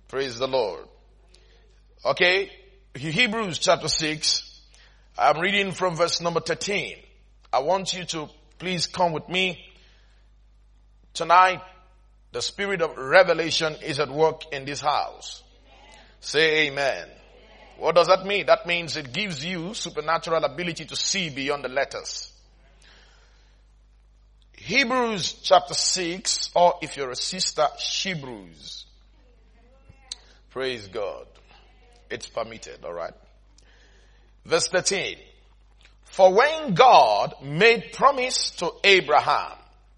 Praise the Lord. Okay, Hebrews chapter 6. I'm reading from verse number 13. I want you to please come with me. Tonight, the spirit of revelation is at work in this house. Say amen. What does that mean? That means it gives you supernatural ability to see beyond the letters. Hebrews chapter 6, or if you're a sister, Hebrews. Praise God. It's permitted, alright. Verse 13. For when God made promise to Abraham,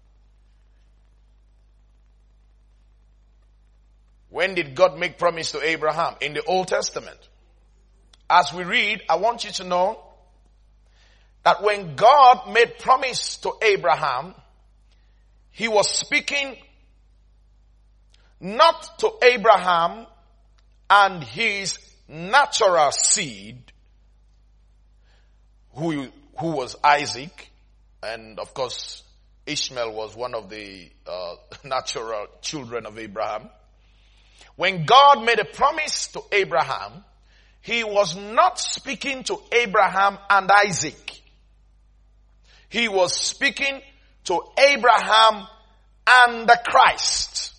when did God make promise to Abraham? In the Old Testament. As we read, I want you to know that when God made promise to Abraham, he was speaking not to Abraham and his natural seed, who was Isaac, and of course Ishmael was one of the natural children of Abraham. When God made a promise to Abraham, he was not speaking to Abraham and Isaac. He was speaking to Abraham and the Christ.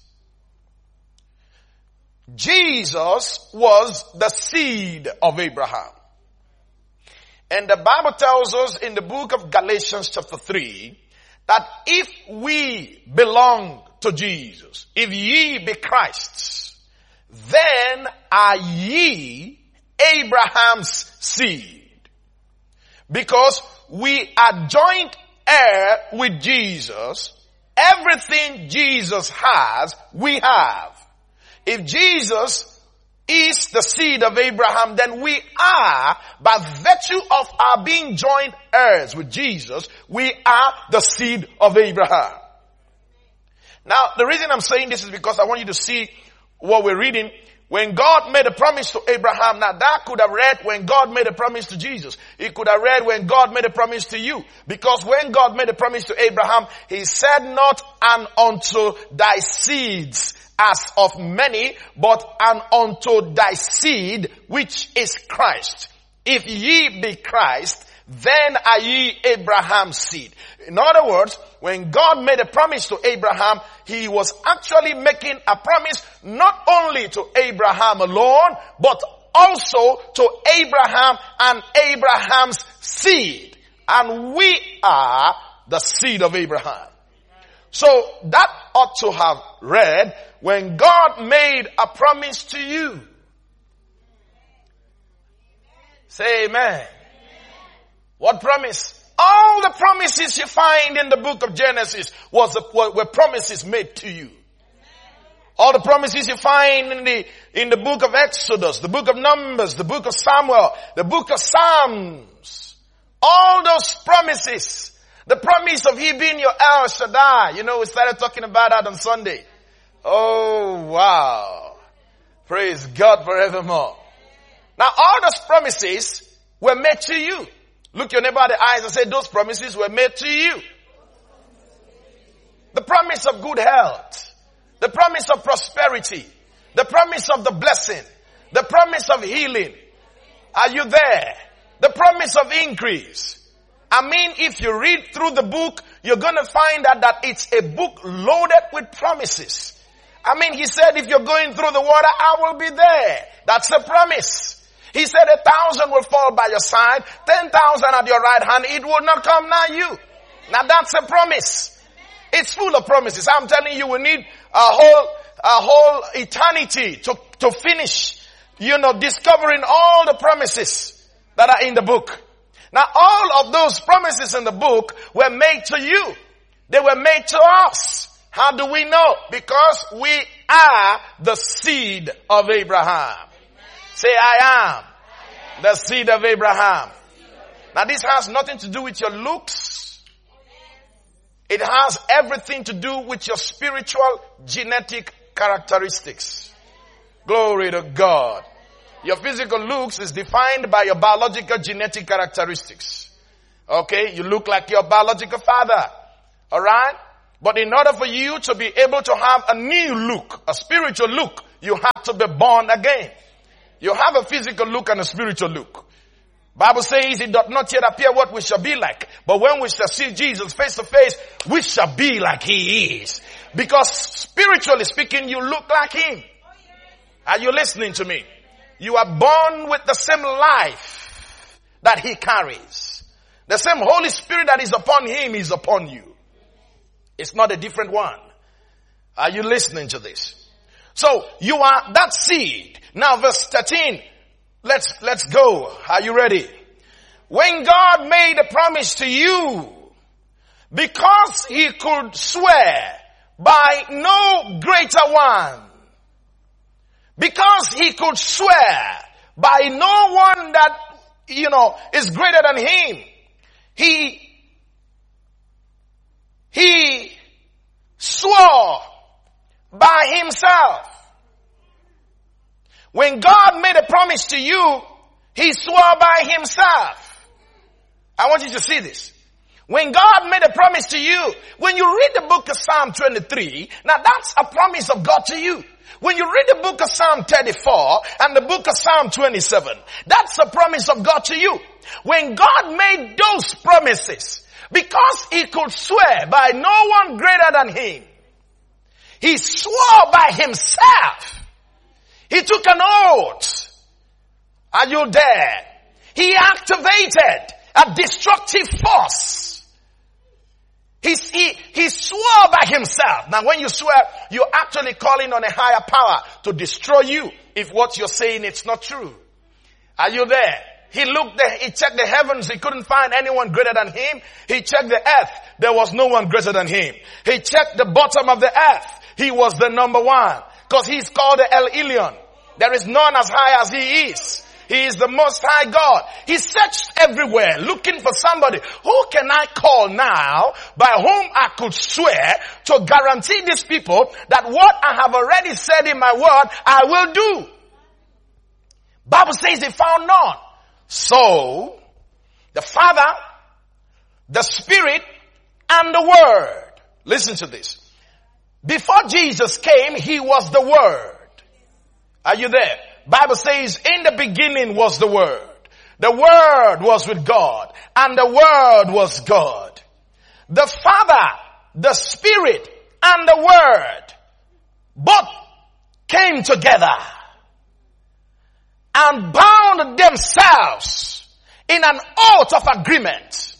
Jesus was the seed of Abraham. And the Bible tells us in the book of Galatians chapter 3 that if we belong to Jesus, if ye be Christ's, then are ye Abraham's seed. Because we are joint heir with Jesus. Everything Jesus has, we have. If Jesus is the seed of Abraham, then we are, by virtue of our being joint heirs with Jesus, we are the seed of Abraham. Now, the reason I'm saying this is because I want you to see what we're reading. When God made a promise to Abraham, now that could have read when God made a promise to Jesus. It could have read when God made a promise to you. Because when God made a promise to Abraham, he said not, and unto thy seeds as of many, but and unto thy seed, which is Christ. If ye be Christ, then are ye Abraham's seed. In other words, when God made a promise to Abraham, he was actually making a promise not only to Abraham alone, but also to Abraham and Abraham's seed. And we are the seed of Abraham. So that ought to have read, when God made a promise to you. Say amen. What promise? All the promises you find in the book of Genesis were promises made to you. All the promises you find in the book of Exodus, the book of Numbers, the book of Samuel, the book of Psalms. All those promises. The promise of he being your El Shaddai. You know, we started talking about that on Sunday. Oh, wow. Praise God forevermore. Now, all those promises were made to you. Look your neighbor in the eyes and say, those promises were made to you. The promise of good health. The promise of prosperity. The promise of the blessing. The promise of healing. Are you there? The promise of increase. I mean, if you read through the book, you're going to find out that it's a book loaded with promises. I mean, he said, if you're going through the water, I will be there. That's a promise. He said 1,000 will fall by your side, 10,000 at your right hand. It will not come nigh you. Now that's a promise. It's full of promises. I'm telling you, we need a whole eternity to finish, discovering all the promises that are in the book. Now all of those promises in the book were made to you. They were made to us. How do we know? Because we are the seed of Abraham. Say, I am the seed of Abraham. Now this has nothing to do with your looks. It has everything to do with your spiritual genetic characteristics. Glory to God. Your physical looks is defined by your biological genetic characteristics. Okay, you look like your biological father. Alright? But in order for you to be able to have a new look, a spiritual look, you have to be born again. You have a physical look and a spiritual look. Bible says it doth not yet appear what we shall be like. But when we shall see Jesus face to face, we shall be like he is. Because spiritually speaking, you look like him. Are you listening to me? You are born with the same life that he carries. The same Holy Spirit that is upon him is upon you. It's not a different one. Are you listening to this? So you are that seed. Now verse 13. Let's go. Are you ready? When God made a promise to you, because he could swear by no greater one, because he could swear by no one that, is greater than him, he swore by himself. When God made a promise to you, he swore by himself. I want you to see this. When God made a promise to you, when you read the book of Psalm 23, now that's a promise of God to you. When you read the book of Psalm 34 and the book of Psalm 27, that's a promise of God to you. When God made those promises, because he could swear by no one greater than him, he swore by himself. He took an oath. Are you there? He activated a destructive force. He swore by himself. Now when you swear, you're actually calling on a higher power to destroy you if what you're saying is not true. Are you there? He checked the heavens, he couldn't find anyone greater than him. He checked the earth, there was no one greater than him. He checked the bottom of the earth, he was the number one. Because he's called the El Elyon. There is none as high as he is. He is the most high God. He searched everywhere looking for somebody. Who can I call now by whom I could swear to guarantee these people that what I have already said in my word, I will do? Bible says he found none. So, the Father, the Spirit, and the Word. Listen to this. Before Jesus came, he was the Word. Are you there? Bible says, in the beginning was the Word. The Word was with God, and the Word was God. The Father, the Spirit, and the Word both came together and bound themselves in an oath of agreement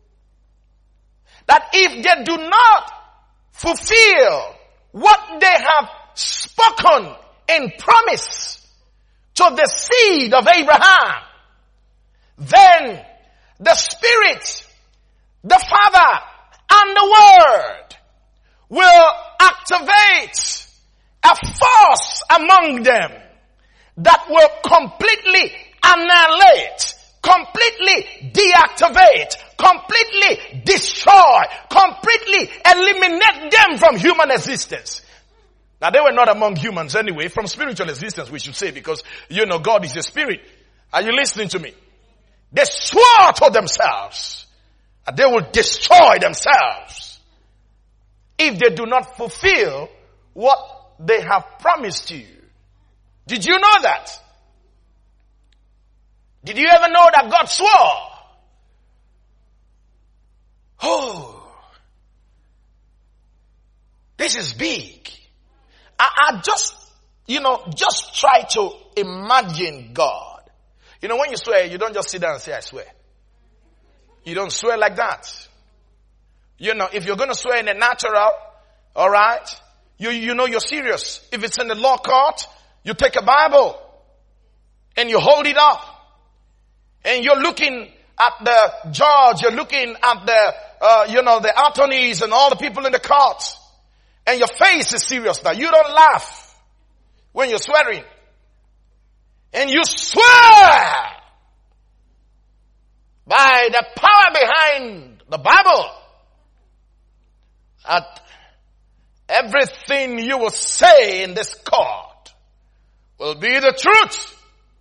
that if they do not fulfill what they have spoken in promise to the seed of Abraham, then the Spirit, the Father, and the Word will activate a force among them that will completely annihilate, completely deactivate, completely destroy, completely eliminate them from human existence. Now they were not among humans anyway, from spiritual existence we should say, because God is a spirit. Are you listening to me? They swore to themselves that they will destroy themselves if they do not fulfill what they have promised you. Did you know that? Did you ever know that God swore? Oh, this is big. I just try to imagine God. When you swear, you don't just sit down and say, I swear. You don't swear like that. If you're going to swear in the natural, alright, you're serious. If it's in the law court, you take a Bible and you hold it up and you're looking at the judge, you're looking at the attorneys and all the people in the court, and your face is serious now. You don't laugh when you're swearing. And you swear by the power behind the Bible that everything you will say in this court will be the truth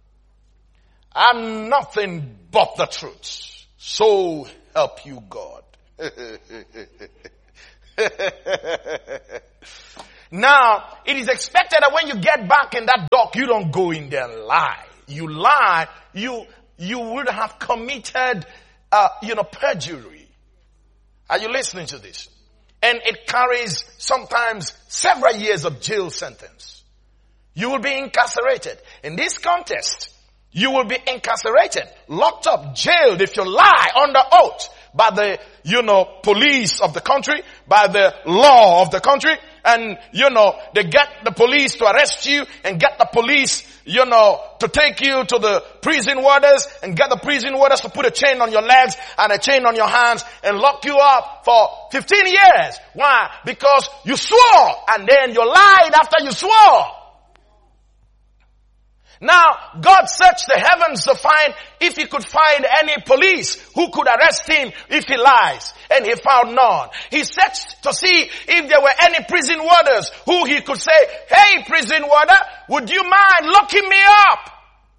and nothing but the truth. So help you God. Now, it is expected that when you get back in that dock, you don't go in there and lie. You lie, you would have committed, perjury. Are you listening to this? And it carries sometimes several years of jail sentence. You will be incarcerated. In this contest, you will be incarcerated, locked up, jailed if you lie under oath by the, police of the country, by the law of the country. And, they get the police to arrest you and get the police, to take you to the prison warders and get the prison warders to put a chain on your legs and a chain on your hands and lock you up for 15 years. Why? Because you swore and then you lied after you swore. Now, God searched the heavens to find if he could find any police who could arrest him if he lies. And he found none. He searched to see if there were any prison warders who he could say, hey, prison warder, would you mind locking me up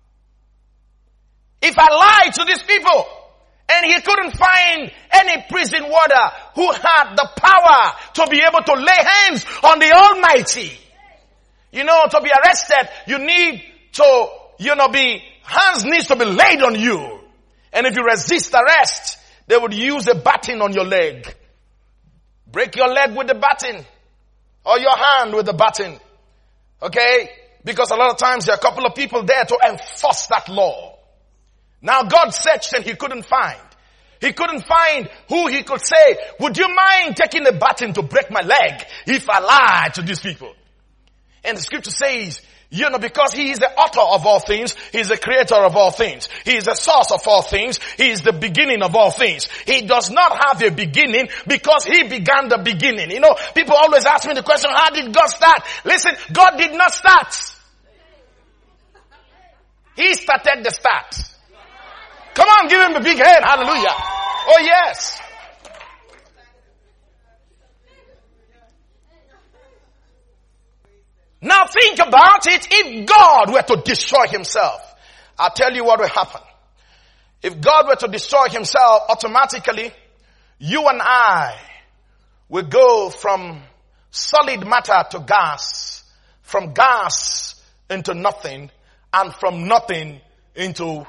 if I lie to these people? And he couldn't find any prison warder who had the power to be able to lay hands on the Almighty. To be arrested, you need to, hands needs to be laid on you. And if you resist arrest, they would use a baton on your leg. Break your leg with the baton. Or your hand with the baton. Okay? Because a lot of times there are a couple of people there to enforce that law. Now God searched and he couldn't find. He couldn't find who he could say, would you mind taking the baton to break my leg if I lie to these people? And the scripture says, because he is the author of all things, he is the creator of all things, he is the source of all things, he is the beginning of all things. He does not have a beginning because he began the beginning. People always ask me the question, how did God start? Listen, God did not start. He started the start. Come on, give him a big hand. Hallelujah. Oh yes. Now think about it. If God were to destroy himself, I'll tell you what will happen. If God were to destroy himself, automatically, you and I will go from solid matter to gas, from gas into nothing, and from nothing into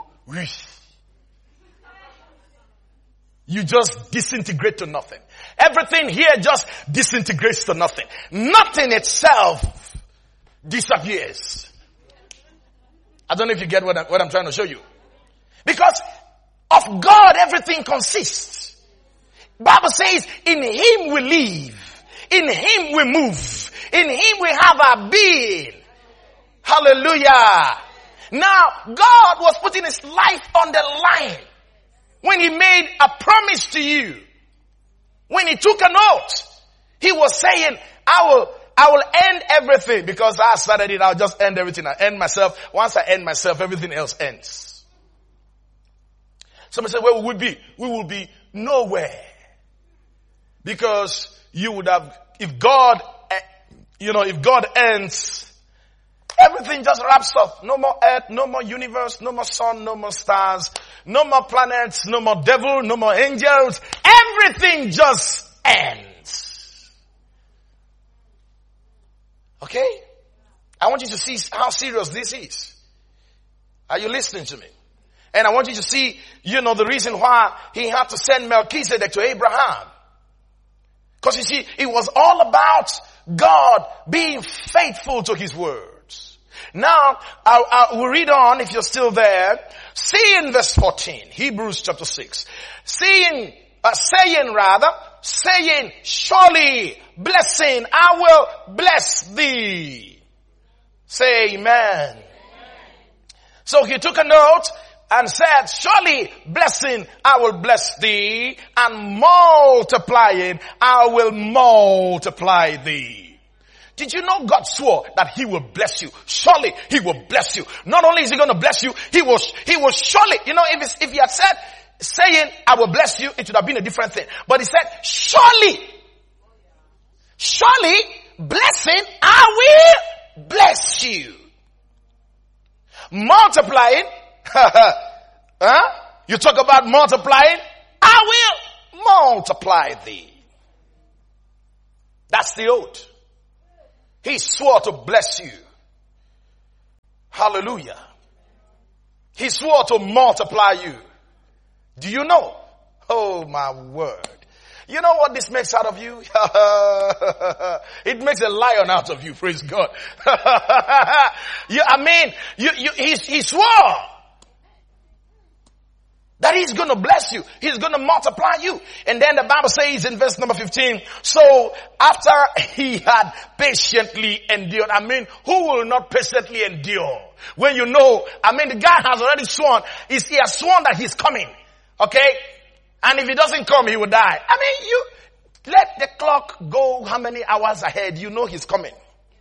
you just disintegrate to nothing. Everything here just disintegrates to nothing. Nothing itself disappears. I don't know if you get what I'm trying to show you. Because of God, everything consists. Bible says, in him we live. In him we move. In him we have our being. Hallelujah. Now, God was putting his life on the line when he made a promise to you. When he took an oath, he was saying, I will end everything because I started it. I'll just end everything. I end myself. Once I end myself, everything else ends. Somebody said, where will we be? We will be nowhere. Because you would have, if God ends, everything just wraps up. No more earth, no more universe, no more sun, no more stars, no more planets, no more devil, no more angels. Everything just ends. Okay? I want you to see how serious this is. Are you listening to me? And I want you to see, the reason why he had to send Melchizedek to Abraham. Because you see, it was all about God being faithful to his words. Now, I will read on if you're still there. See in verse 14, Hebrews chapter 6. Saying, surely blessing, I will bless thee. Say amen. So he took a note and said, surely blessing, I will bless thee, and multiplying, I will multiply thee. Did you know God swore that he will bless you? Surely he will bless you. Not only is he going to bless you, he will surely, if he had said, saying, I will bless you, it would have been a different thing. But he said, surely, blessing, I will bless you. Multiplying, you talk about multiplying, I will multiply thee. That's the oath. He swore to bless you. Hallelujah. He swore to multiply you. Do you know? Oh my word. You know what this makes out of you? It makes a lion out of you, praise God. He swore that he's going to bless you. He's going to multiply you. And then the Bible says in verse number 15, so after he had patiently endured, who will not patiently endure? When you know, the guy has already sworn, he has sworn that he's coming. Okay? And if he doesn't come, he will die. You let the clock go how many hours ahead, you know he's coming.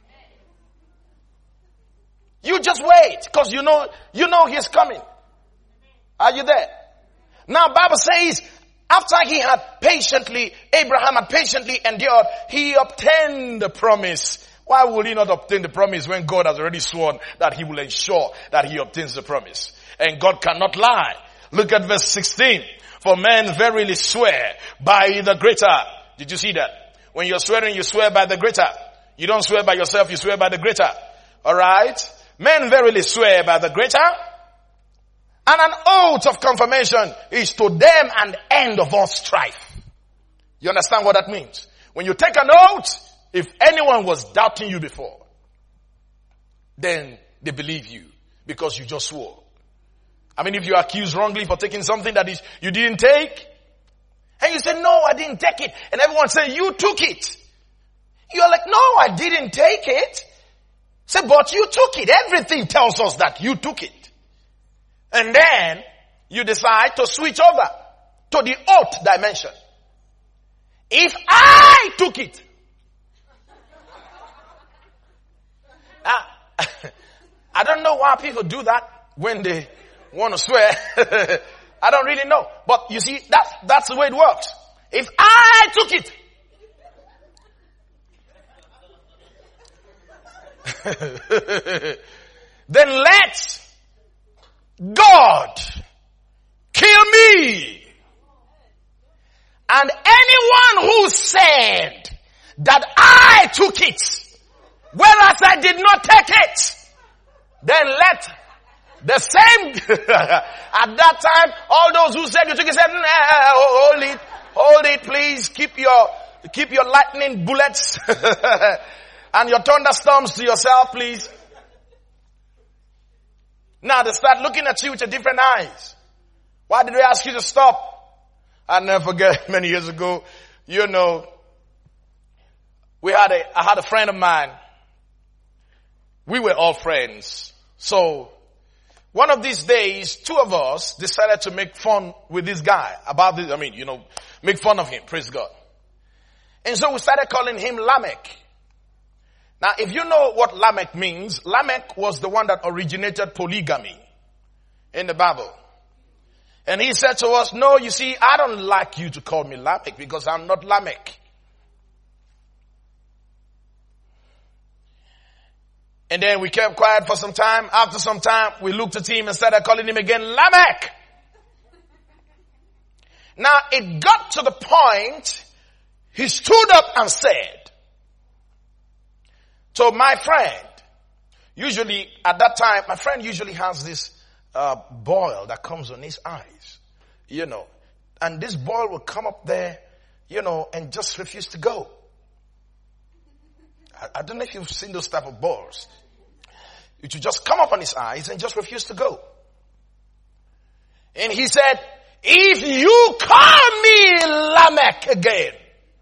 You just wait, because you know he's coming. Are you there? Now Bible says, after Abraham had patiently endured, he obtained the promise. Why will he not obtain the promise when God has already sworn that he will ensure that he obtains the promise? And God cannot lie. Look at verse 16. For men verily swear by the greater. Did you see that? When you're swearing, you swear by the greater. You don't swear by yourself, you swear by the greater. Alright? Men verily swear by the greater. And an oath of confirmation is to them an end of all strife. You understand what that means? When you take an oath, if anyone was doubting you before, then they believe you because you just swore. If you are accused wrongly for taking something that you didn't take, and you say, no, I didn't take it, and everyone say, you took it. You're like, no, I didn't take it. Say, but you took it. Everything tells us that you took it. And then you decide to switch over to the oath dimension. If I took it. I don't know why people do that when they want to swear. I don't really know. But you see, that's the way it works. If I took it, then let God kill me. And anyone who said that I took it, whereas I did not take it, then let the same, at that time, all those who said you took it said, hold it, please, keep your lightning bullets and your thunderstorms to yourself, please. Now they start looking at you with different eyes. Why did they ask you to stop? I'll never forget many years ago, I had a friend of mine. We were all friends. So one of these days, two of us decided to make fun with this guy about this. Make fun of him. Praise God. And so we started calling him Lamech. Now, if you know what Lamech means, Lamech was the one that originated polygamy in the Bible. And he said to us, no, you see, I don't like you to call me Lamech because I'm not Lamech. And then we kept quiet for some time. After some time, we looked at him and started calling him again Lamech. Now, it got to the point, he stood up and said, so my friend, usually at that time, my friend usually has this boil that comes on his eyes, and this boil will come up there, and just refuse to go. I don't know if you've seen those type of boils. It would just come up on his eyes and just refuse to go. And he said, if you call me Lamech again,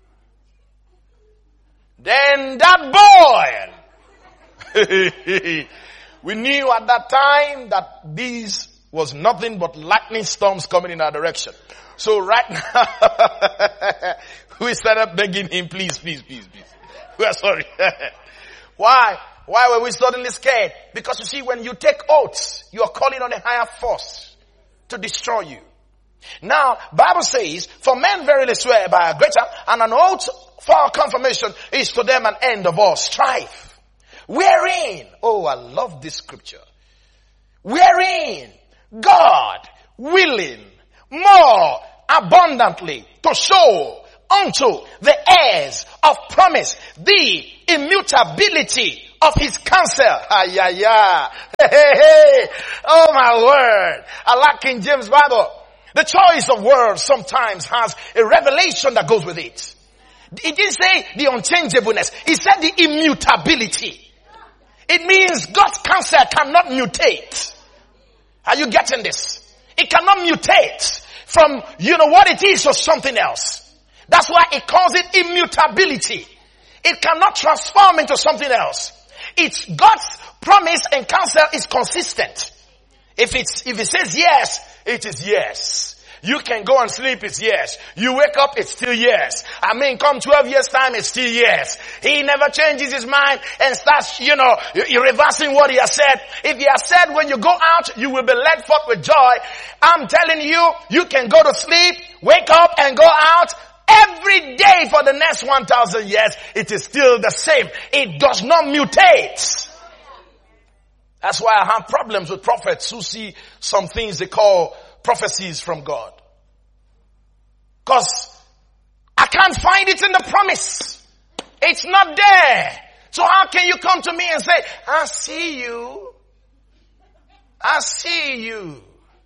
then that boy, we knew at that time that this was nothing but lightning storms coming in our direction. So right now, we started begging him, please. We are sorry. Why? Why were we suddenly scared? Because you see, when you take oaths, you are calling on a higher force to destroy you. Now, Bible says, for men verily swear by a greater, and an oath for confirmation is to them an end of all strife. Wherein, I love this scripture. Wherein God willing more abundantly to show unto the heirs of promise the immutability of his counsel. Hey. Oh my word. I like King James Bible. The choice of words sometimes has a revelation that goes with it. It didn't say the unchangeableness. It said the immutability. It means God's counsel cannot mutate. Are you getting this? It cannot mutate from, what it is to something else. That's why it calls it immutability. It cannot transform into something else. It's God's promise and counsel is consistent. If it says yes, it is yes. You can go and sleep, it's yes. You wake up, it's still yes. Come 12 years time, it's still yes. He never changes his mind and starts, reversing what he has said. If he has said when you go out, you will be led forth with joy. I'm telling you, you can go to sleep, wake up and go out. Every day for the next 1,000 years, it is still the same. It does not mutate. That's why I have problems with prophets who see some things they call prophecies from God. Because I can't find it in the promise. It's not there. So how can you come to me and say, I see you. I see you.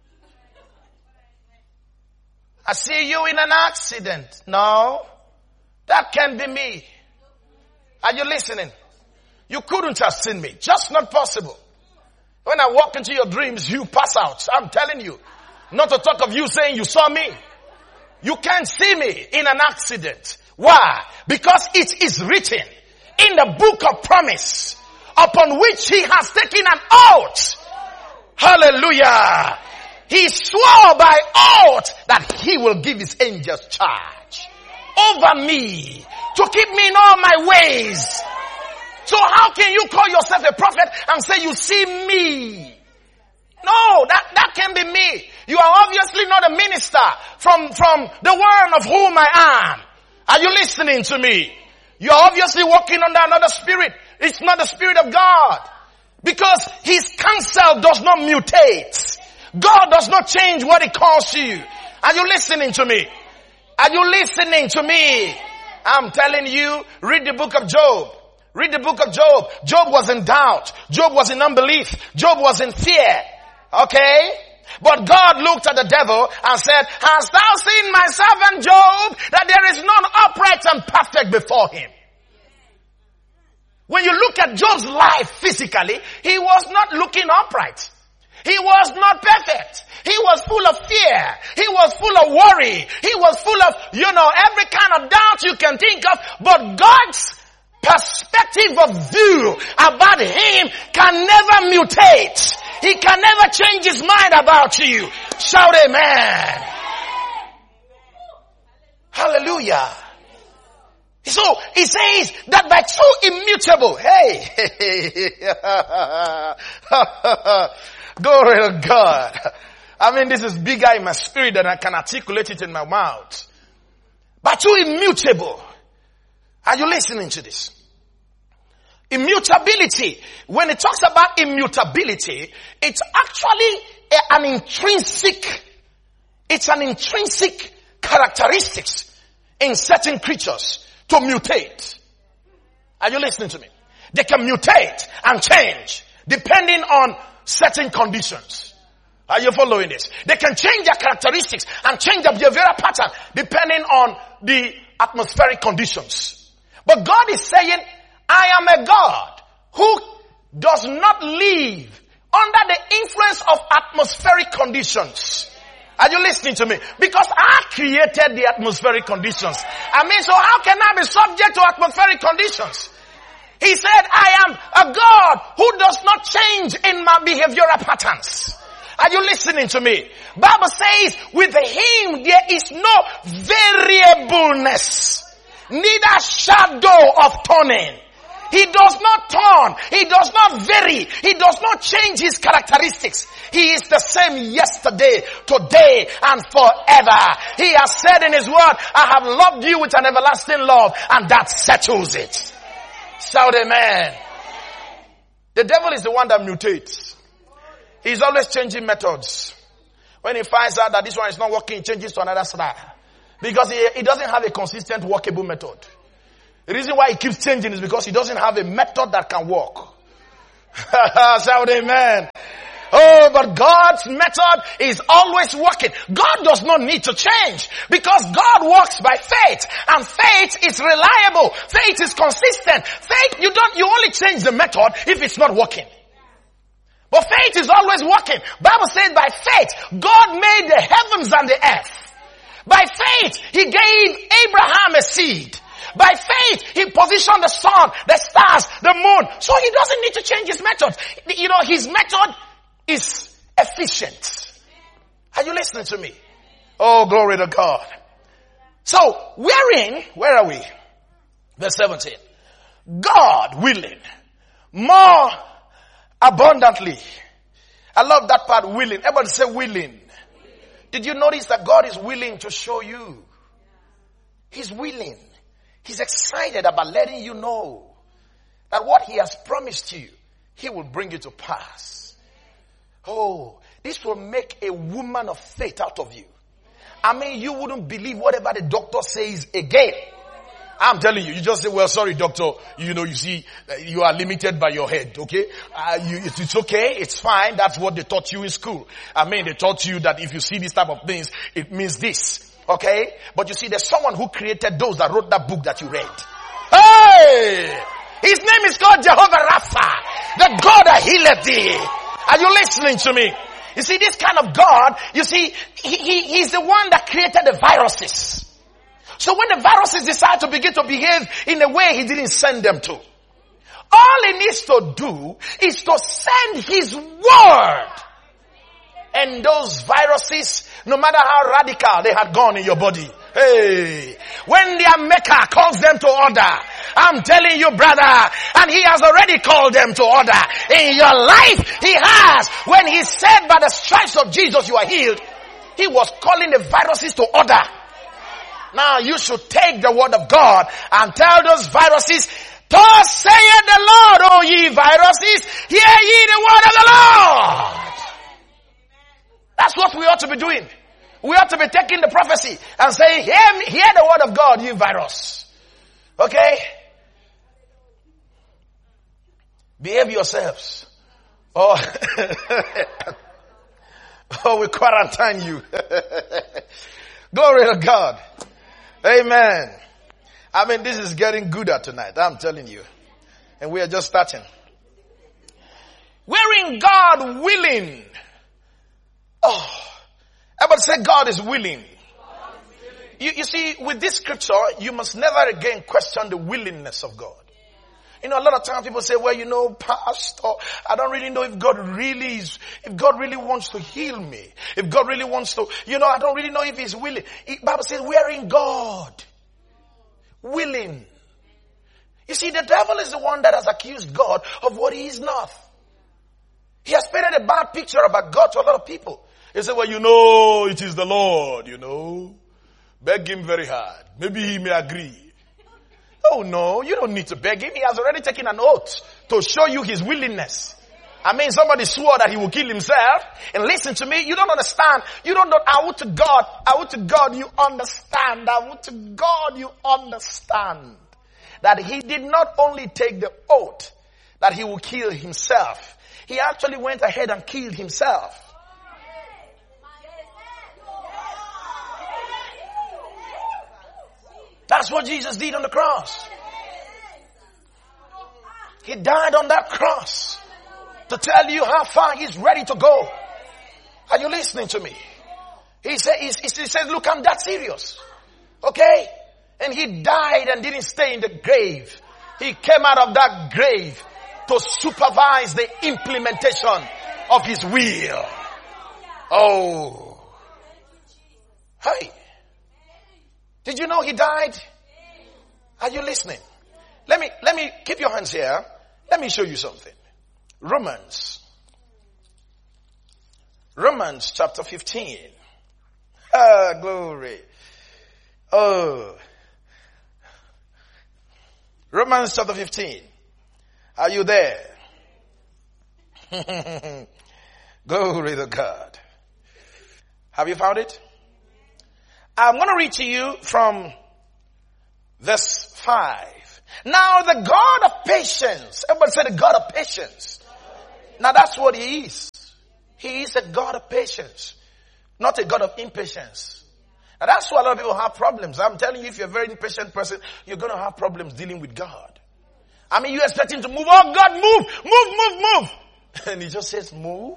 I see you in an accident. No, that can't be me. Are you listening? You couldn't have seen me. Just not possible. When I walk into your dreams, you pass out. I'm telling you. Not to talk of you saying you saw me. You can't see me in an accident. Why? Because it is written in the book of promise upon which he has taken an oath. Hallelujah. He swore by oath that he will give his angels charge over me to keep me in all my ways. So how can you call yourself a prophet and say you see me? No, that can be me. You are obviously not a minister from the one of whom I am. Are you listening to me? You are obviously walking under another spirit. It's not the Spirit of God. Because his counsel does not mutate. God does not change what he calls to you. Are you listening to me? Are you listening to me? I'm telling you, read the book of Job. Read the book of Job. Job was in doubt. Job was in unbelief. Job was in fear. Okay? But God looked at the devil and said, hast thou seen my servant Job, that there is none upright and perfect before him? When you look at Job's life physically, he was not looking upright. He was not perfect. He was full of fear. He was full of worry. He was full of, every kind of doubt you can think of. But God's perspective of view about him can never mutate. He can never change his mind about you. Shout amen. Hallelujah. So he says that by true immutable, glory to God. This is bigger in my spirit than I can articulate it in my mouth. By true immutable. Are you listening to this? Immutability. When it talks about immutability, it's actually an intrinsic characteristics in certain creatures to mutate. Are you listening to me? They can mutate and change depending on certain conditions. Are you following this? They can change their characteristics and change their behavioral pattern depending on the atmospheric conditions. But God is saying, I am a God who does not live under the influence of atmospheric conditions. Are you listening to me? Because I created the atmospheric conditions. So how can I be subject to atmospheric conditions? He said, I am a God who does not change in my behavioral patterns. Are you listening to me? Bible says, with him there is no variableness, neither shadow of turning. He does not turn. He does not vary. He does not change his characteristics. He is the same yesterday, today, and forever. He has said in his word, I have loved you with an everlasting love, and that settles it. Shout amen. The devil is the one that mutates. He's always changing methods. When he finds out that this one is not working, he changes to another style. Because he doesn't have a consistent workable method. The reason why he keeps changing is because he doesn't have a method that can work. Shout amen. Oh, but God's method is always working. God does not need to change because God works by faith, and faith is reliable. Faith is consistent. Faith, you only change the method if it's not working. But faith is always working. Bible says by faith, God made the heavens and the earth. By faith, he gave Abraham a seed. By faith, he positioned the sun, the stars, the moon. So he doesn't need to change his method. You know, his method is efficient. Are you listening to me? Oh, glory to God. So, where are we? Verse 17. God willing, more abundantly. I love that part, willing. Everybody say willing. Did you notice that God is willing to show you? He's willing. He's excited about letting you know that what he has promised you, he will bring it to pass. Oh, this will make a woman of faith out of you. I mean, you wouldn't believe whatever the doctor says again. I'm telling you, you just say, well, sorry, doctor, you see, you are limited by your head, okay? It's okay, it's fine, that's what they taught you in school. I mean, they taught you that if you see this type of things, it means this, okay? But you see, there's someone who created those that wrote that book that you read. Hey! His name is called Jehovah Rapha, the God that healeth thee. Are you listening to me? You see, this kind of God, you see, he's the one that created the viruses. So when the viruses decide to begin to behave in a way he didn't send them to, all he needs to do is to send his word. And those viruses, no matter how radical they had gone in your body, hey, when their maker calls them to order, I'm telling you, brother, and he has already called them to order. In your life, he has. When he said by the stripes of Jesus you are healed, he was calling the viruses to order. Now you should take the word of God and tell those viruses, thus saith the Lord, O ye viruses, hear ye the word of the Lord. That's what we ought to be doing. We ought to be taking the prophecy and saying, hear the word of God, you virus. Okay? Behave yourselves. Oh, we quarantine you. Glory to God. Amen. I mean, this is getting gooder tonight, I'm telling you. And we are just starting. Wherein God willing. Oh, everybody say God is willing. You see, with this scripture, you must never again question the willingness of God. You know, a lot of times people say, well, pastor, I don't really know if God really wants to heal me. If God really wants to, I don't really know if he's willing. The Bible says, we're in God. Willing. You see, the devil is the one that has accused God of what he is not. He has painted a bad picture about God to a lot of people. He said, well, it is the Lord, Beg him very hard. Maybe he may agree. Oh no, you don't need to beg him. He has already taken an oath to show you his willingness. I mean, somebody swore that he will kill himself. And listen to me, you don't understand. You don't know. I would to God, you understand. I would to God, you understand. That he did not only take the oath that he will kill himself. He actually went ahead and killed himself. That's what Jesus did on the cross. He died on that cross to tell you how far he's ready to go. Are you listening to me? He says, look, I'm that serious. Okay? And he died and didn't stay in the grave. He came out of that grave to supervise the implementation of his will. Oh. Hey. Did you know he died? Are you listening? Let me keep your hands here. Let me show you something. Romans chapter 15. Ah, glory. Oh. Romans chapter 15. Are you there? Glory to God. Have you found it? I'm going to read to you from verse 5. Now the God of patience. Everybody say the God of patience. Now that's what he is. He is a God of patience, not a God of impatience. Now that's why a lot of people have problems. I'm telling you, if you're a very impatient person, you're going to have problems dealing with God. I mean, you expect him to move. Oh God, move. And he just says, move.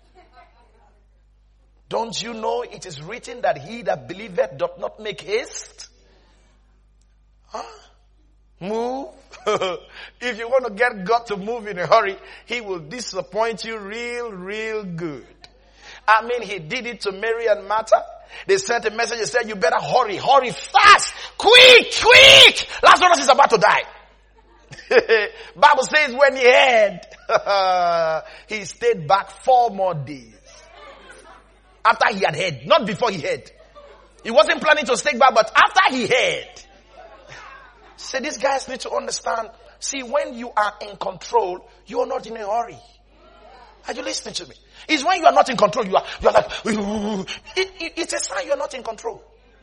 Don't you know it is written that he that believeth doth not make haste? Huh? Move. If you want to get God to move in a hurry, he will disappoint you real good. I mean, he did it to Mary and Martha. They sent a message and said, you better hurry fast, quick. Lazarus is about to die. Bible says when he heard, he stayed back 4 more days. After he had heard, not before he heard. He wasn't planning to stay back, but after he heard. See, these guys need to understand. See, when you are in control, you are not in a hurry. Are you listening to me? It's when you are not in control, you're like, it's a sign you are not in control.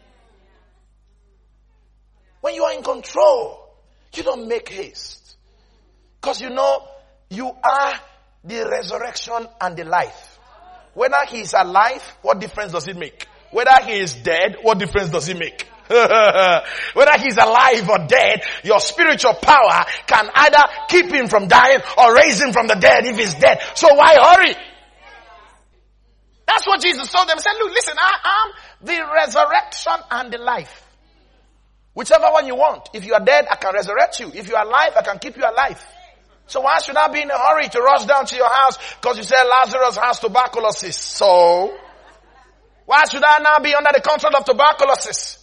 When you are in control, you don't make haste. Because you know, you are the resurrection and the life. Whether he is alive, what difference does it make? Whether he is dead, what difference does it make? Whether he's alive or dead, your spiritual power can either keep him from dying or raise him from the dead if he's dead. So why hurry? That's what Jesus told them. He said, look, listen, I am the resurrection and the life. Whichever one you want. If you are dead, I can resurrect you. If you are alive, I can keep you alive. So why should I be in a hurry to rush down to your house because you said Lazarus has tuberculosis? So why should I now be under the control of tuberculosis?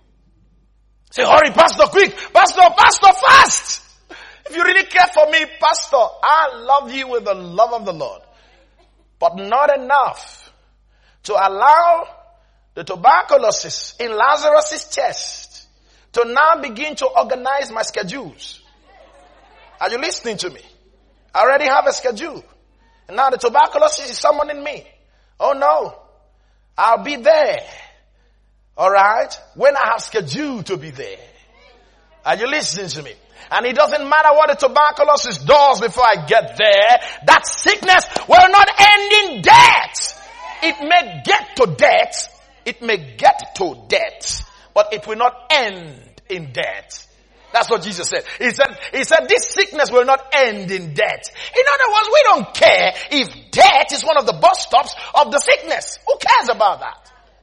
Say, hurry, pastor, quick. Pastor, fast. If you really care for me, pastor, I love you with the love of the Lord. But not enough to allow the tuberculosis in Lazarus' chest to now begin to organize my schedules. Are you listening to me? I already have a schedule. And now the tuberculosis is summoning me. Oh no. I'll be there. Alright? When I have scheduled to be there. Are you listening to me? And it doesn't matter what the tuberculosis does before I get there. That sickness will not end in death. It may get to death. It may get to death. But it will not end in death. That's what Jesus said. He said this sickness will not end in death. In other words, we don't care if death is one of the bus stops of the sickness. Who cares about that?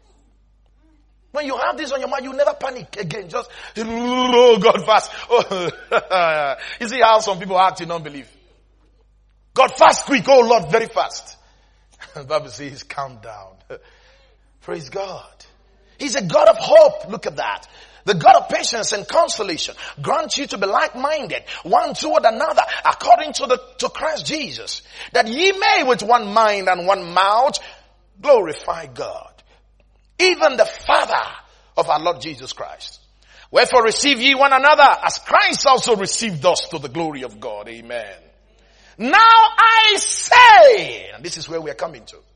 When you have this on your mind, you never panic again. Just, oh God, fast. Oh. You see how some people act in unbelief. God, fast quick. Oh Lord, very fast. The Bible says, calm down. Praise God. He's a God of hope. Look at that. The God of patience and consolation grant you to be like-minded, one toward another, according to Christ Jesus, that ye may with one mind and one mouth glorify God, even the Father of our Lord Jesus Christ. Wherefore receive ye one another, as Christ also received us to the glory of God. Amen. Now I say, and this is where we are coming to.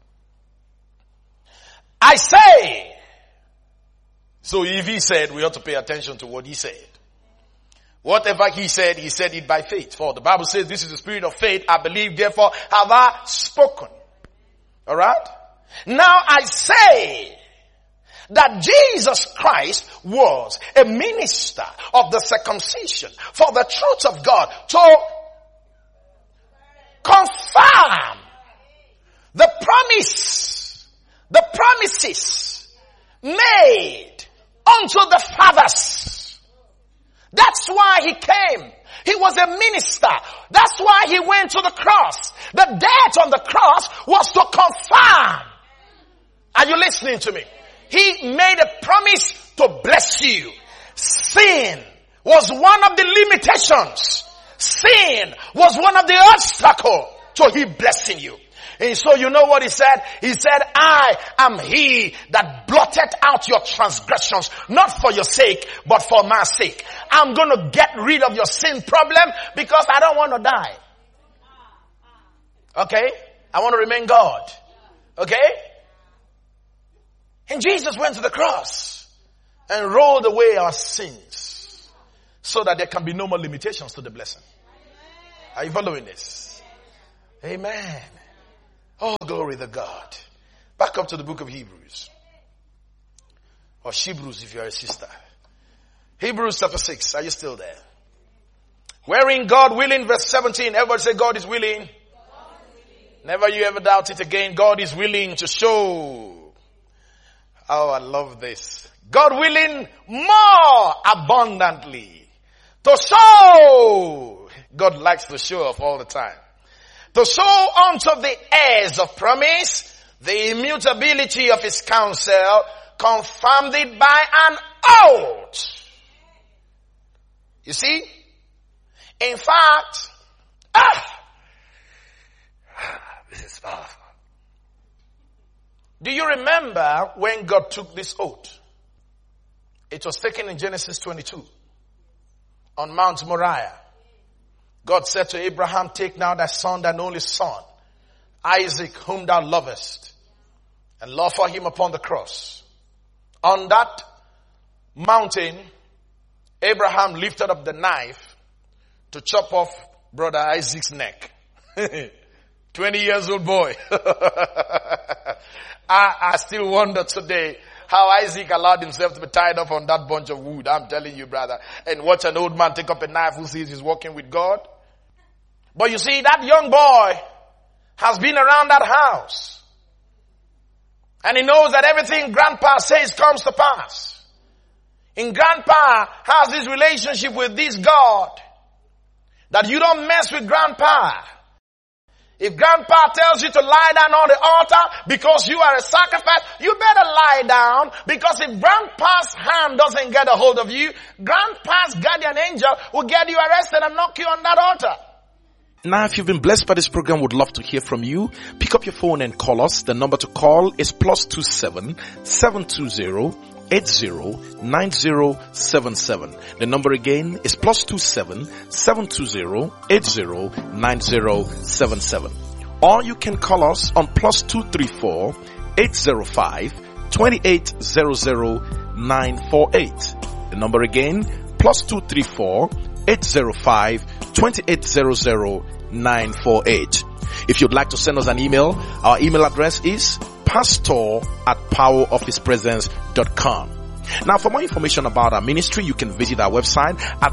I say. So if he said, we ought to pay attention to what he said. Whatever he said it by faith. For the Bible says, this is the spirit of faith. I believe, therefore have I spoken. Alright? Now I say that Jesus Christ was a minister of the circumcision for the truth of God to confirm the promises made unto the fathers. That's why he came. He was a minister. That's why he went to the cross. The death on the cross was to confirm. Are you listening to me? He made a promise to bless you. Sin was one of the limitations. Sin was one of the obstacles to him blessing you. And so you know what he said? He said, I am he that blotted out your transgressions, not for your sake, but for my sake. I'm going to get rid of your sin problem because I don't want to die. Okay? I want to remain God. Okay? And Jesus went to the cross. and rolled away our sins so that there can be no more limitations to the blessing. Are you following this? Amen. Oh, glory to God. Back up to the book of Hebrews. Or Hebrews if you're a sister. Hebrews chapter 6. Are you still there? Wherein God willing, verse 17. Everybody say God is willing. Never you ever doubt it again. God is willing to show. Oh, I love this. God willing more abundantly. To show. God likes to show off all the time. To show unto the heirs of promise the immutability of his counsel, confirmed it by an oath. You see? In fact, this is powerful. Do you remember when God took this oath? It was taken in Genesis 22 on Mount Moriah. God said to Abraham, take now thy son, thine only son, Isaac, whom thou lovest, and love for him upon the cross. On that mountain, Abraham lifted up the knife to chop off brother Isaac's neck. 20 years old boy. I still wonder today how Isaac allowed himself to be tied up on that bunch of wood. I'm telling you, brother. And watch an old man take up a knife who says he's walking with God. But you see, that young boy has been around that house. And he knows that everything grandpa says comes to pass. And grandpa has this relationship with this God. That you don't mess with grandpa. If grandpa tells you to lie down on the altar because you are a sacrifice, you better lie down, because if grandpa's hand doesn't get a hold of you, grandpa's guardian angel will get you arrested and knock you on that altar. Now, if you've been blessed by this program, would love to hear from you. Pick up your phone and call us. The number to call is +27 720 809077. The number again is +27 720 809077. Or you can call us on +234 805 2800948. The number again, +234 805 2800948. If you'd like to send us an email, our email address is pastor@powerofhispresence.com. Now, for more information about our ministry, you can visit our website at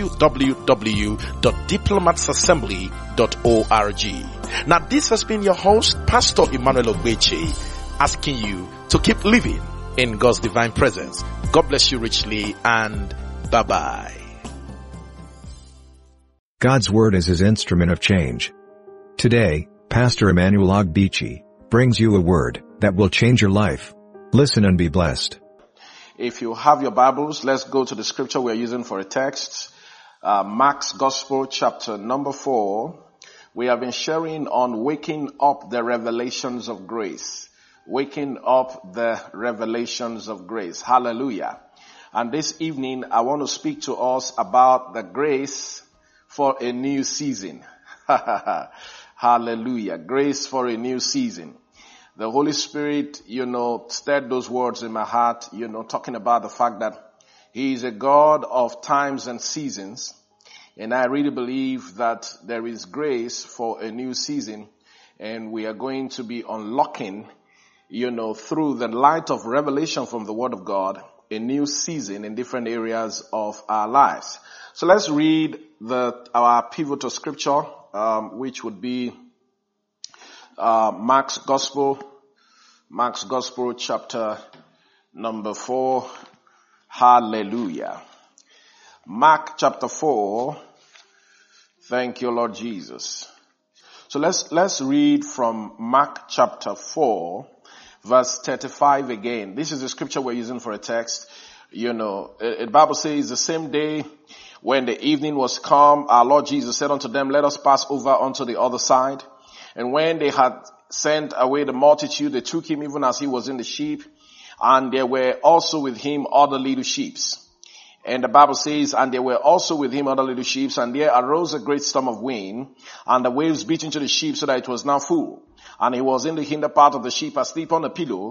www.diplomatsassembly.org. Now, this has been your host, Pastor Emmanuel Ogbeche, asking you to keep living in God's divine presence. God bless you richly, and bye-bye. God's Word is His instrument of change. Today, Pastor Emmanuel Ogbeche brings you a word that will change your life. Listen and be blessed. If you have your Bibles, let's go to the scripture we're using for a text. Mark's Gospel, chapter number 4. We have been sharing on waking up the revelations of grace. Waking up the revelations of grace. Hallelujah. And this evening, I want to speak to us about the grace for a new season. Hallelujah. Grace for a new season. The Holy Spirit, stirred those words in my heart, talking about the fact that He is a God of times and seasons. And I really believe that there is grace for a new season. And we are going to be unlocking, through the light of revelation from the Word of God, a new season in different areas of our lives. So let's read our pivotal scripture, which would be Mark's Gospel chapter number 4. Hallelujah. Mark chapter 4. Thank you, Lord Jesus. So let's read from Mark chapter 4, verse 35 again. This is the scripture we're using for a text. The Bible says, the same day when the evening was come, our Lord Jesus said unto them, let us pass over unto the other side. And when they had sent away the multitude, they took him even as he was in the sheep. And there were also with him other little sheep. And the Bible says, and there were also with him other little sheep, and there arose a great storm of wind, and the waves beat into the ship so that it was now full. And he was in the hinder part of the ship asleep on a pillow.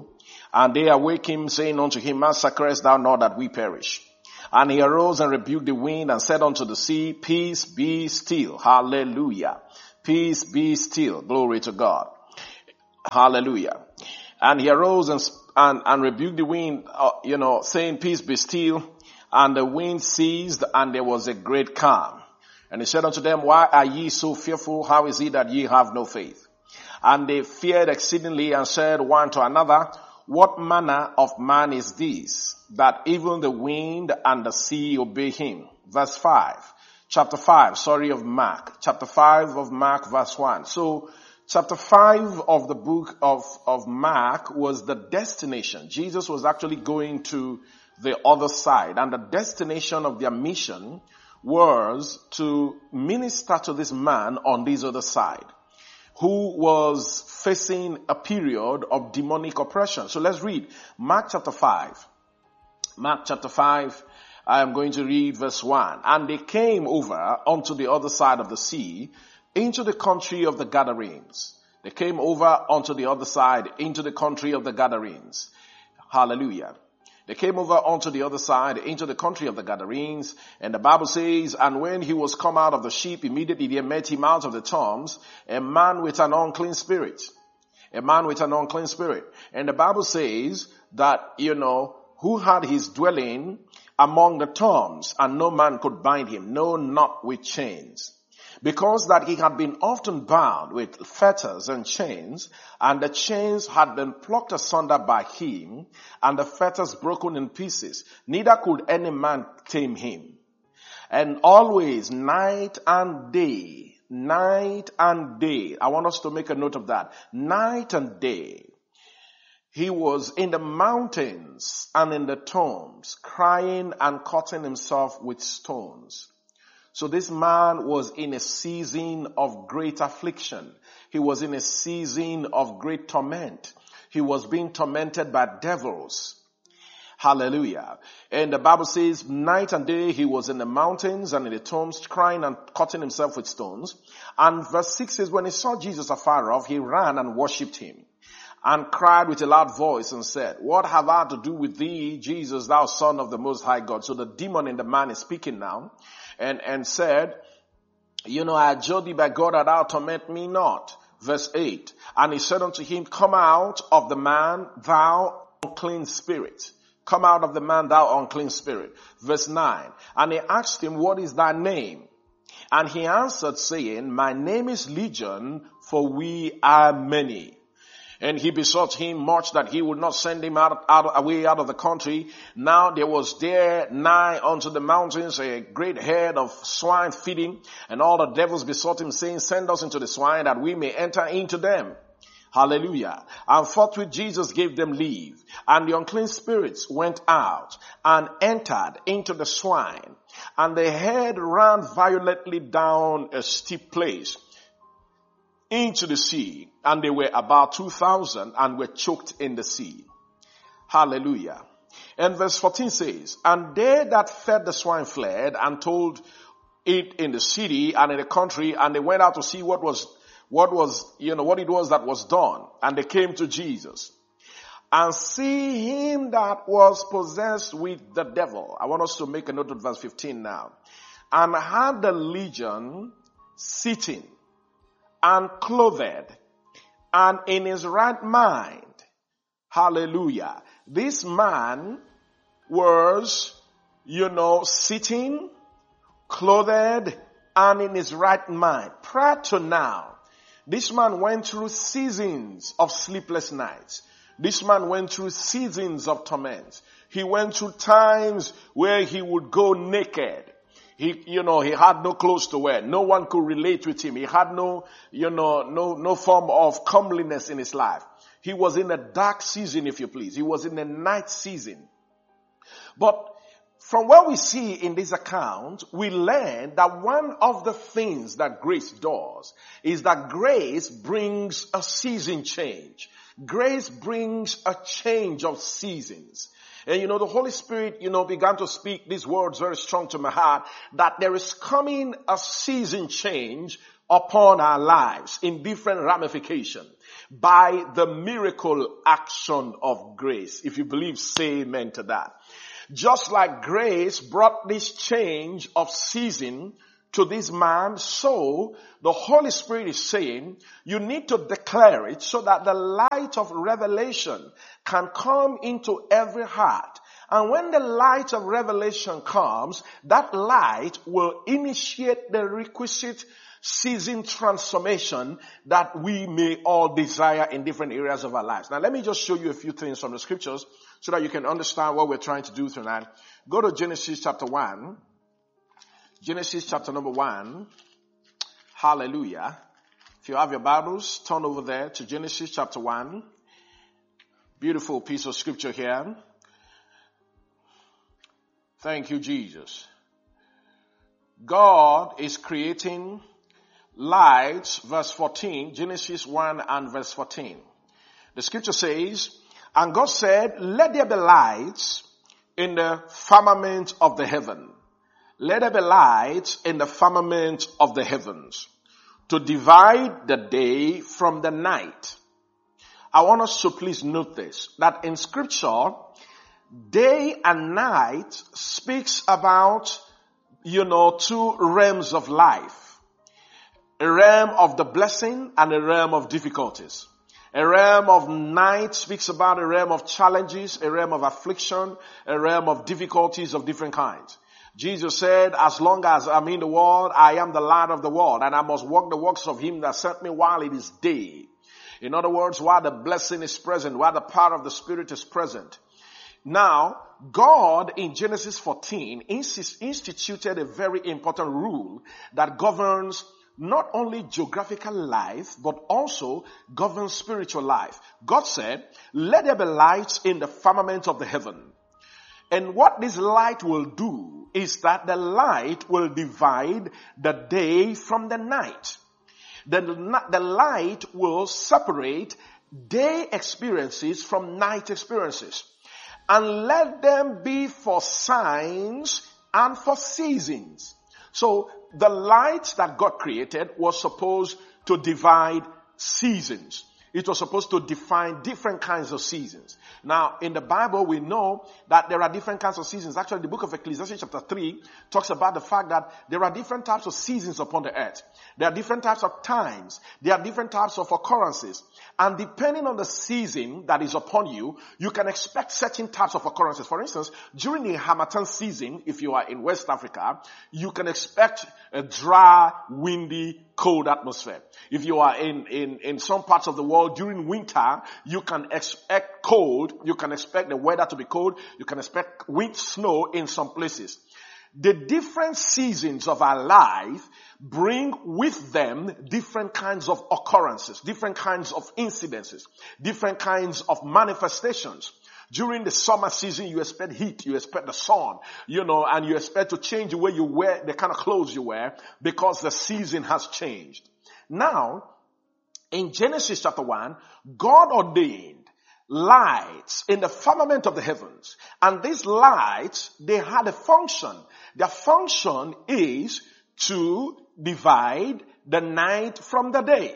And they awake him, saying unto him, Master, carest thou not that we perish? And he arose and rebuked the wind and said unto the sea, Peace, be still. Hallelujah. Peace, be still. Glory to God. Hallelujah. And he arose and rebuked the wind, saying, Peace, be still. And the wind ceased, and there was a great calm. And he said unto them, Why are ye so fearful? How is it that ye have no faith? And they feared exceedingly and said one to another, What manner of man is this, that even the wind and the sea obey him? Verse 5. Chapter 5 of Mark. Chapter 5 of Mark, verse 1. So, chapter 5 of the book of Mark was the destination. Jesus was actually going to the other side, and the destination of their mission was to minister to this man on this other side, who was facing a period of demonic oppression. So let's read Mark chapter 5. Mark chapter 5, I am going to read verse 1. And they came over unto the other side of the sea, into the country of the Gadarenes. They came over unto the other side, into the country of the Gadarenes. Hallelujah. They came over onto the other side, into the country of the Gadarenes, and the Bible says, and when he was come out of the ship, immediately there met him out of the tombs a man with an unclean spirit. A man with an unclean spirit. And the Bible says that, who had his dwelling among the tombs, and no man could bind him, no, not with chains. Because that he had been often bound with fetters and chains, and the chains had been plucked asunder by him, and the fetters broken in pieces. Neither could any man tame him. And always, night and day, I want us to make a note of that. Night and day, he was in the mountains and in the tombs, crying and cutting himself with stones. So this man was in a season of great affliction. He was in a season of great torment. He was being tormented by devils. Hallelujah. And the Bible says night and day he was in the mountains and in the tombs, crying and cutting himself with stones. And verse 6 says, when he saw Jesus afar off, he ran and worshipped him, and cried with a loud voice and said, What have I to do with thee, Jesus, thou Son of the Most High God? So the demon in the man is speaking now. And said, I adjure thee by God that thou torment me not. Verse 8. And he said unto him, Come out of the man, thou unclean spirit. Come out of the man, thou unclean spirit. Verse 9. And he asked him, What is thy name? And he answered, saying, My name is Legion, for we are many. And he besought him much that he would not send him away out of the country. Now there was there nigh unto the mountains a great herd of swine feeding, and all the devils besought him, saying, Send us into the swine, that we may enter into them. Hallelujah. And forthwith Jesus gave them leave. And the unclean spirits went out and entered into the swine. And the herd ran violently down a steep place into the sea, and they were about 2,000 and were choked in the sea. Hallelujah. And verse 14 says, And they that fed the swine fled and told it in the city and in the country, and they went out to see what it was that was done. And they came to Jesus. And see him that was possessed with the devil. I want us to make a note of verse 15 now. And had the legion sitting and clothed and in his right mind. Hallelujah. This man was, sitting, clothed, and in his right mind. Prior to now, this man went through seasons of sleepless nights. This man went through seasons of torment. He went through times where he would go naked. He had no clothes to wear. No one could relate with him. He had no form of comeliness in his life. He was in a dark season, if you please. He was in a night season. But from what we see in this account, we learn that one of the things that grace does is that grace brings a season change. Grace brings a change of seasons. And the Holy Spirit, began to speak these words very strong to my heart, that there is coming a season change upon our lives in different ramifications by the miracle action of grace. If you believe, say amen to that. Just like grace brought this change of season to this man, so the Holy Spirit is saying you need to declare it so that the light of revelation can come into every heart. And when the light of revelation comes, that light will initiate the requisite season transformation that we may all desire in different areas of our lives. Now let me just show you a few things from the scriptures so that you can understand what we're trying to do tonight. Go to Genesis chapter 1. Genesis chapter number 1. Hallelujah. If you have your Bibles, turn over there to Genesis chapter 1. Beautiful piece of scripture here. Thank you, Jesus. God is creating lights, verse 14, Genesis 1 and verse 14. The scripture says, and God said, let there be lights in the firmament of the heaven. Let there be lights in the firmament of the heavens to divide the day from the night. I want us to please note this, that in scripture, day and night speaks about, two realms of life. A realm of the blessing and a realm of difficulties. A realm of night speaks about a realm of challenges, a realm of affliction, a realm of difficulties of different kinds. Jesus said, as long as I'm in the world, I am the light of the world, and I must walk the works of him that sent me while it is day. In other words, while the blessing is present, while the power of the Spirit is present. Now, God in Genesis 14 instituted a very important rule that governs not only geographical life, but also governs spiritual life. God said, let there be lights in the firmament of the heaven. And what this light will do is that the light will divide the day from the night. The light will separate day experiences from night experiences. And let them be for signs and for seasons. So the light that God created was supposed to divide seasons. It was supposed to define different kinds of seasons. Now, in the Bible, we know that there are different kinds of seasons. Actually, the book of Ecclesiastes chapter 3 talks about the fact that there are different types of seasons upon the earth. There are different types of times. There are different types of occurrences. And depending on the season that is upon you, you can expect certain types of occurrences. For instance, during the Harmattan season, if you are in West Africa, you can expect a dry, windy, cold atmosphere. If you are in some parts of the world during winter, you can expect cold. You can expect the weather to be cold. You can expect wind, snow in some places. The different seasons of our life bring with them different kinds of occurrences, different kinds of incidences, different kinds of manifestations. During the summer season, you expect heat, you expect the sun, and you expect to change the way you wear, the kind of clothes you wear, because the season has changed. Now, in Genesis chapter 1, God ordained lights in the firmament of the heavens. And these lights, they had a function. Their function is to divide the night from the day,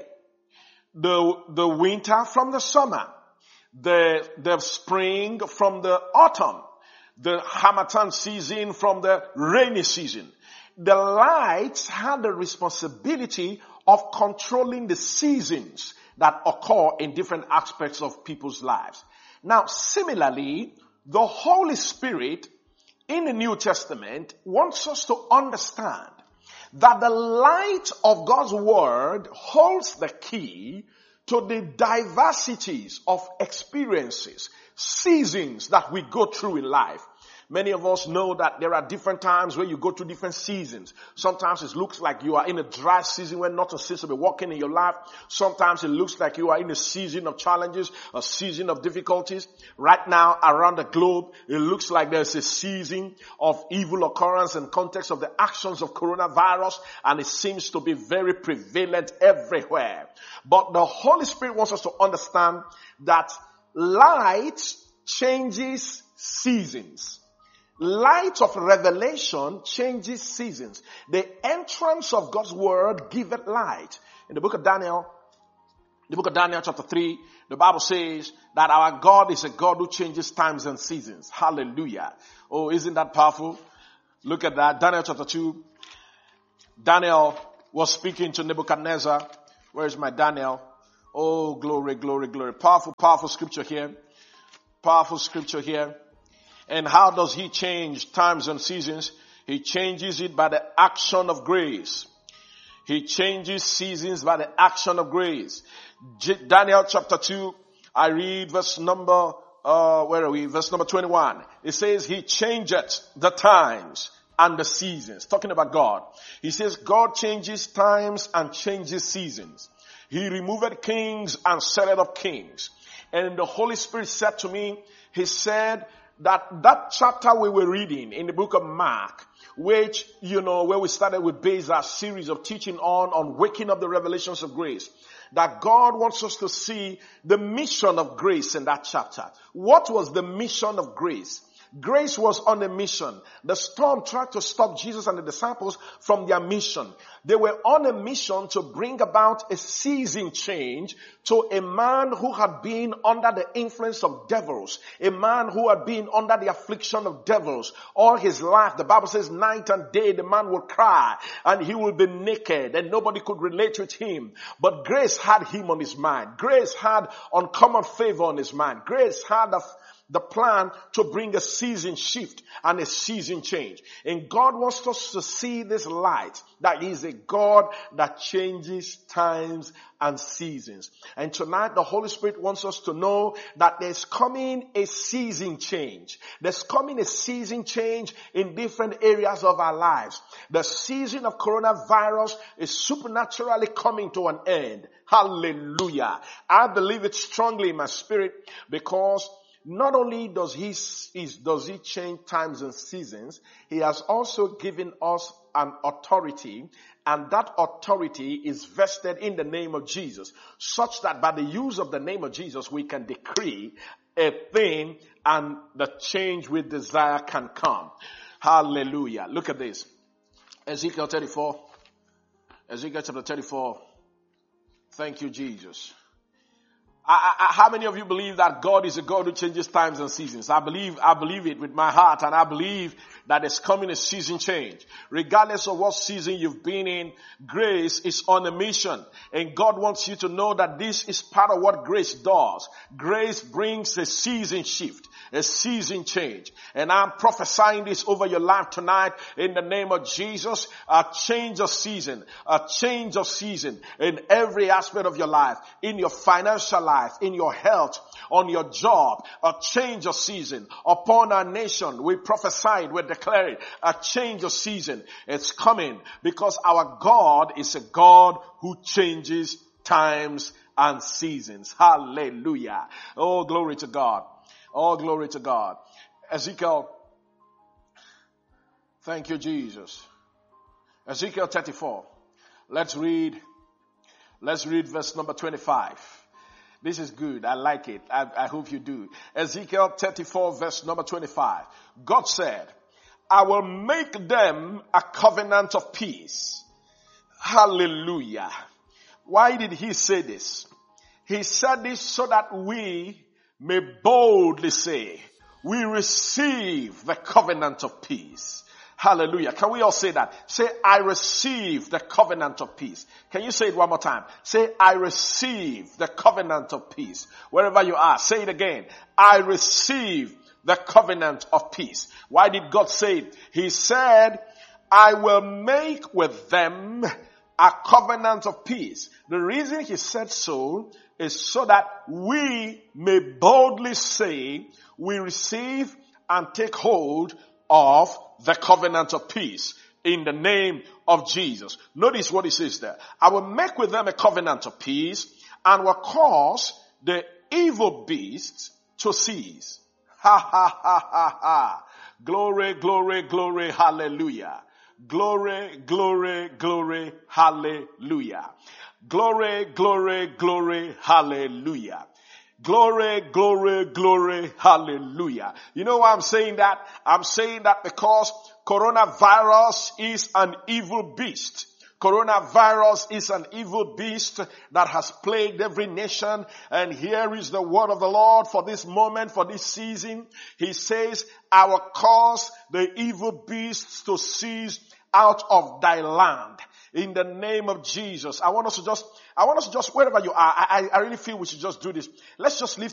the winter from the summer, the spring from the autumn, the Harmattan season from the rainy season. The lights had the responsibility of controlling the seasons that occur in different aspects of people's lives. Now, similarly, the Holy Spirit in the New Testament wants us to understand that the light of God's Word holds the key to the diversities of experiences, seasons that we go through in life. Many of us know that there are different times where you go through different seasons. Sometimes it looks like you are in a dry season where nothing seems to be working in your life. Sometimes it looks like you are in a season of challenges, a season of difficulties. Right now, around the globe, it looks like there's a season of evil occurrence in context of the actions of coronavirus, and it seems to be very prevalent everywhere. But the Holy Spirit wants us to understand that light changes seasons. Light of revelation changes seasons. The entrance of God's word giveth light. In the book of Daniel chapter 3, the Bible says that our God is a God who changes times and seasons. Hallelujah. Oh, isn't that powerful? Look at that. Daniel chapter 2. Daniel was speaking to Nebuchadnezzar. Where is my Daniel? Oh, glory, glory, glory. Powerful, powerful scripture here. Powerful scripture here. And how does he change times and seasons? He changes it by the action of grace. He changes seasons by the action of grace. Daniel chapter 2, I read verse number, Verse number 21. It says, he changeth the times and the seasons. Talking about God. He says, God changes times and changes seasons. He removed kings and set up kings. And the Holy Spirit said to me, he said that chapter we were reading in the book of Mark, which, where we started with base our series of teaching on waking up the revelations of grace, that God wants us to see the mission of grace in that chapter. What was the mission of grace? Grace was on a mission. The storm tried to stop Jesus and the disciples from their mission. They were on a mission to bring about a season change to a man who had been under the influence of devils, a man who had been under the affliction of devils all his life. The Bible says night and day the man would cry and he would be naked and nobody could relate with him. But grace had him on his mind. Grace had uncommon favor on his mind. Grace had the plan to bring a season shift and a season change. And God wants us to see this light, that He is a God that changes times and seasons. And tonight the Holy Spirit wants us to know that there's coming a season change. There's coming a season change in different areas of our lives. The season of coronavirus is supernaturally coming to an end. Hallelujah. I believe it strongly in my spirit, because not only does he change times and seasons, he has also given us an authority, and that authority is vested in the name of Jesus, such that by the use of the name of Jesus, we can decree a thing and the change we desire can come. Hallelujah. Look at this. Ezekiel 34. Ezekiel chapter 34. Thank you, Jesus. How many of you believe that God is a God who changes times and seasons? I believe it with my heart, and I believe that there's coming a season change. Regardless of what season you've been in, grace is on a mission. And God wants you to know that this is part of what grace does. Grace brings a season shift, a season change. And I'm prophesying this over your life tonight in the name of Jesus. A change of season in every aspect of your life, in your financial life, in your health, on your job, a change of season upon our nation. We prophesied, we declared a change of season. It's coming because our God is a God who changes times and seasons. Hallelujah. Oh, glory to God. Oh, glory to God. Ezekiel, thank you, Jesus. Ezekiel 34. Let's read verse number 25. This is good. I like it. I hope you do. Ezekiel 34 verse number 25. God said, I will make them a covenant of peace. Hallelujah. Why did he say this? He said this so that we may boldly say, we receive the covenant of peace. Hallelujah. Can we all say that? Say, I receive the covenant of peace. Can you say it one more time? Say, I receive the covenant of peace. Wherever you are, say it again. I receive the covenant of peace. Why did God say it? He said, I will make with them a covenant of peace. The reason he said so is so that we may boldly say, we receive and take hold of the covenant of peace in the name of Jesus. Notice what he says there. I will make with them a covenant of peace and will cause the evil beasts to cease. Ha ha ha ha ha. Glory, glory, glory, hallelujah. Glory, glory, glory, hallelujah. Glory, glory, glory, hallelujah. Glory, glory, glory, hallelujah. You know why I'm saying that? I'm saying that because coronavirus is an evil beast. Coronavirus is an evil beast that has plagued every nation. And here is the word of the Lord for this moment, for this season. He says, I will cause the evil beasts to cease out of thy land. In the name of Jesus. I want us to just, wherever you are, I really feel we should just do this. Let's just lift